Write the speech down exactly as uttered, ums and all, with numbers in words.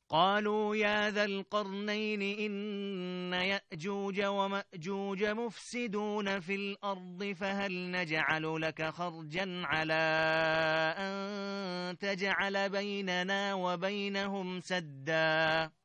قالوا يا ذا القرنين إن يأجوج ومأجوج مفسدون في الأرض فهل نجعل لك خرجا على أن تجعل بيننا وبينهم سدا